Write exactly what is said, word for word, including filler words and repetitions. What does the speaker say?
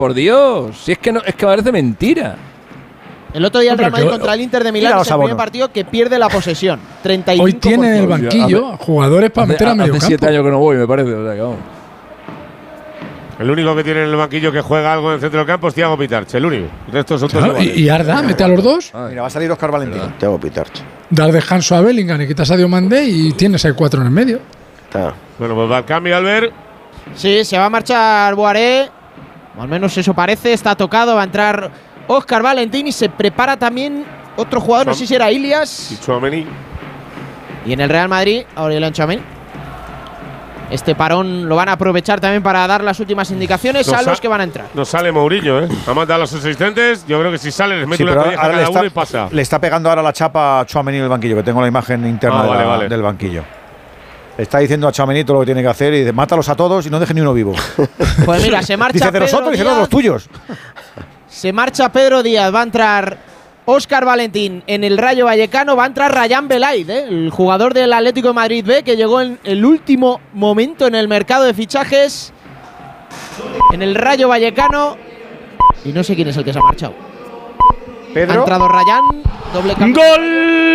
Por Dios, si es que no, es que parece mentira. El otro día el No, Real pero Madrid que- contra el Inter de Mira Milán los es el primer abonos. partido que pierde la posesión. treinta y cinco Hoy tiene en el por ciento. banquillo jugadores para Hace, meter a medio hace siete campo. años que no voy, me parece. O sea, que vamos. El único que tiene en el banquillo que juega algo en el centro del campo es Thiago Pitarch, el único. El resto son todos Claro, iguales. y, y Arda, mete a los dos, Mira, va a salir Óscar Valentín. Tengo Pitarch. dar descanso a Bellingham y quitas a Diomandé y tienes ahí cuatro en el medio. Está. Bueno, pues va al cambio, Albert. Sí, se va a marchar Boaré. O al menos eso parece. Está tocado. Va a entrar Óscar Valentín y se prepara también otro jugador. No sé si era Y Ilias. Tchouaméni. Y en el Real Madrid, Aurélien Tchouaméni. Este parón lo van a aprovechar también para dar las últimas indicaciones Nos a los ha- que van a entrar. No sale Mourinho, ¿eh? Ha mandado a los asistentes. Yo creo que si sale les mete Sí, una pero colleja ahora a le cada uno y está, pasa. le está pegando ahora la chapa a Tchouaméni en el banquillo, que tengo la imagen interna Ah, de vale, la- vale. del banquillo. Le está diciendo a Tchouaméni todo lo que tiene que hacer y dice, mátalos a todos y no deje ni uno vivo. Pues mira, se marcha Dice, de Pedro nosotros y de Díaz. los tuyos. Se marcha Pedro Díaz, va a entrar Óscar Valentín en el Rayo Vallecano, va a entrar Rayán Belaid, ¿eh? El jugador del Atlético de Madrid B, que llegó en el último momento en el mercado de fichajes en el Rayo Vallecano. Y no sé quién es el que se ha marchado. Pedro. Ha entrado Rayán, doble cambio. ¡Gol!